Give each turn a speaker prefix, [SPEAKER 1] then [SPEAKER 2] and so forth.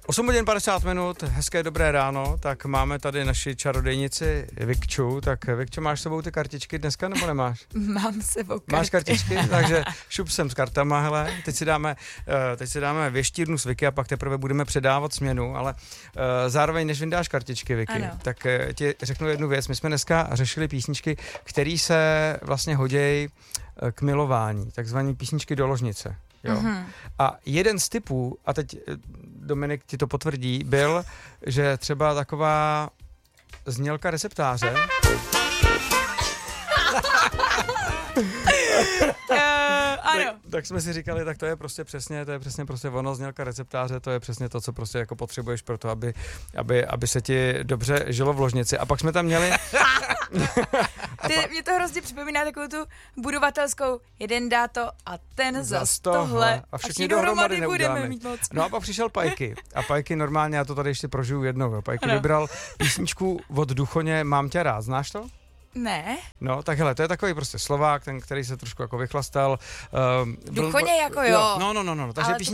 [SPEAKER 1] 8 hodin 50 minut, hezké dobré ráno, tak máme tady naši čarodejnici Vikču, tak Vikčo, máš s sebou ty kartičky dneska nebo nemáš?
[SPEAKER 2] Mám s sebou karty.
[SPEAKER 1] Máš kartičky, takže šup sem s kartama, hele, teď si dáme věštírnu s Vicky a pak teprve budeme předávat směnu, ale zároveň než vyndáš kartičky, Vicky,
[SPEAKER 2] ano.
[SPEAKER 1] tak ti řeknu jednu věc, my jsme dneska řešili písničky, které se vlastně hodějí k milování, takzvané písničky do ložnice. Jo. Mm-hmm. A jeden z typů, a teď Dominik ti to potvrdí, byl, že třeba taková znělka receptáře.
[SPEAKER 2] Ano.
[SPEAKER 1] Tak jsme si říkali, tak to je přesně ono, znělka receptáře, to je přesně to, co prostě jako potřebuješ pro to, aby se ti dobře žilo v ložnici. A pak jsme tam měli...
[SPEAKER 2] Mě to hrozně připomíná takovou tu budovatelskou, jeden dá to a ten zas tohle.
[SPEAKER 1] A všichni dohromady
[SPEAKER 2] budeme mít moc.
[SPEAKER 1] No a pak přišel Pajky. A Pajky normálně, já to tady ještě prožiju jednou. Pajky vybral písničku od Duchoně Mám tě rád. Znáš to?
[SPEAKER 2] Ne.
[SPEAKER 1] No, tak hele, to je takový prostě Slovák, ten, který se trošku jako vychlastal.
[SPEAKER 2] Duchoně jako jo.
[SPEAKER 1] No. Takže